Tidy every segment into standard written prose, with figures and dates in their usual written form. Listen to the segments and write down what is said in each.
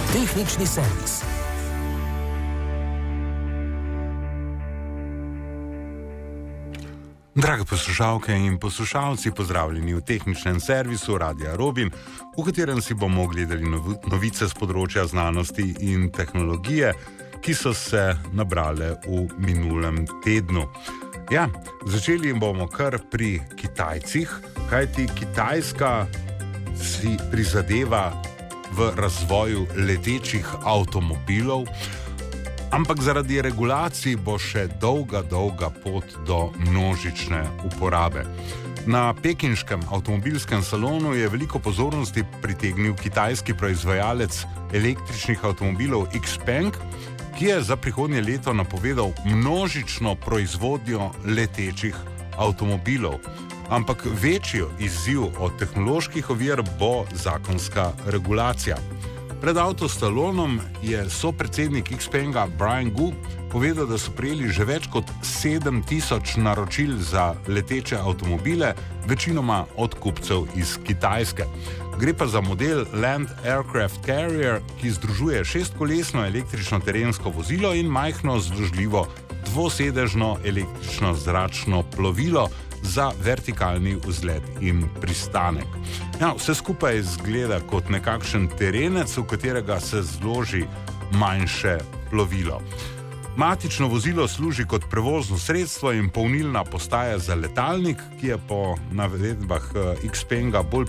Tehnični servis. Drage poslušalke in poslušalci, pozdravljeni v tehničnem servisu Radia Robin, v katerem si bomo ogledali novice z področja znanosti in tehnologije, ki so se nabrale v minulem tednu. Ja, začeli bomo kar pri Kitajcih, kajti Kitajska si prizadeva v razvoju letečih avtomobilov, ampak zaradi regulacij bo še dolga pot do množične uporabe. Na pekinškem avtomobilskem salonu je veliko pozornosti pritegnil kitajski proizvajalec električnih avtomobilov XPeng, ki je za prihodnje leto napovedal množično proizvodnjo letečih avtomobilov. Ampak večji izziv od tehnoloških ovir bo zakonska regulacija. Pred avtosalonom je sopredsednik XPenga Brian Gu povedal, da so prejeli že več kot 7000 naročil za leteče avtomobile, večinoma od kupcev iz Kitajske. Gre pa za model Land Aircraft Carrier, ki združuje 6-kolesno električno terensko vozilo in majhno zložljivo dvosedežno električno zračno plovilo za vertikalni vzlet in pristanek. Ja, vse skupaj izgleda kot nekakšen terenec, v katerega se zloži manjše plovilo. Matično vozilo služi kot prevozno sredstvo in polnilna postaja za letalnik, ki je po navedbah XPenga bolj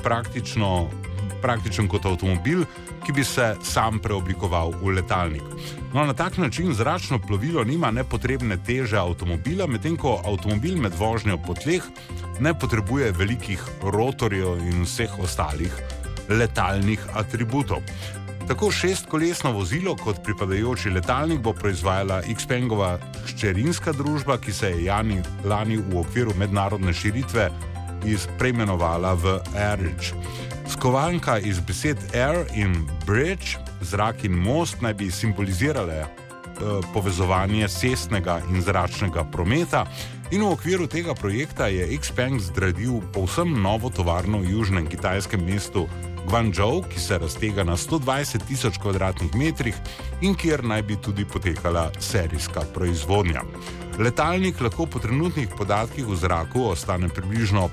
praktičen kot avtomobil, ki bi se sam preoblikoval v letalnik. No, na tak način zračno plovilo nima nepotrebne teže avtomobila, medtem ko avtomobil med vožnjo po tleh ne potrebuje velikih rotorjev in vseh ostalih letalnih atributov. Tako 6-kolesno vozilo kot pripadajoči letalnik bo proizvajala XPengova hčerinska družba, ki se je lani v okviru mednarodne širitve preimenovala v Airridge. Skovanka iz besed air in bridge, zrak in most, naj bi simbolizirale povezovanje cestnega in zračnega prometa, in v okviru tega projekta je XPeng zgradil povsem novo tovarno v južnem kitajskem mestu Guangzhou, ki se raztega na 120 000 kvadratnih metrih in kjer naj bi tudi potekala serijska proizvodnja. Letalnik lahko po trenutnih podatkih v zraku ostane približno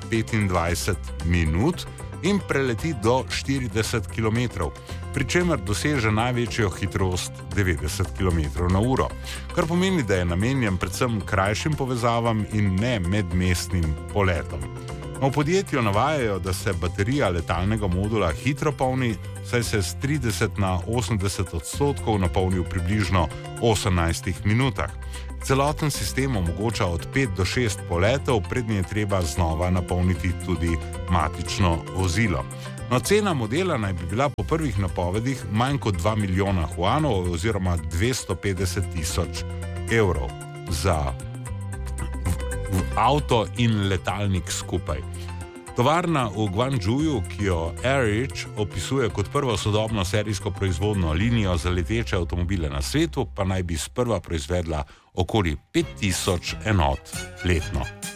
25 minut in preleti do 40 km, pri čemer doseže največjo hitrost 90 km/h, kar pomeni, da je namenjen predvsem krajšim povezavam in ne medmestnim poletom. V podjetju navajajo, da se baterija letalnega modula hitro polni, saj se s 30 na 80% napolni v približno 18 minutah. Celoten sistem omogoča od 5 do 6 poletov, prednje je treba znova napolniti tudi matično vozilo. No, cena modela naj bi bila po prvih napovedih manj kot 2 milijona juanov oziroma 250 000 evrov za avto in letalnik skupaj. Tovarna v Guangzhouju, ki jo Airridge opisuje kot prvo sodobno serijsko proizvodno linijo za leteče avtomobile na svetu, pa naj bi sprva proizvedla okoli 5000 enot letno.